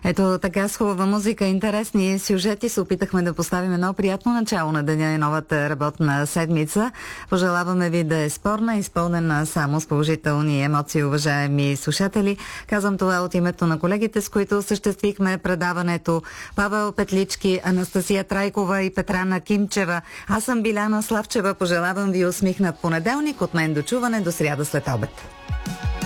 Ето така с хубава музика, интересни сюжети се опитахме да поставим едно приятно начало на деня и новата работна седмица. Пожелаваме ви да е спорна, изпълнена само с положителни емоции, уважаеми слушатели. Казвам това от името на колегите, с които осъществихме предаването: Павел Петлички, Анастасия Трайкова и Петрана Кимчева. Аз съм Биляна Славчева. Пожелавам ви усмихнат понеделник. От мен до чуване до сряда след обед.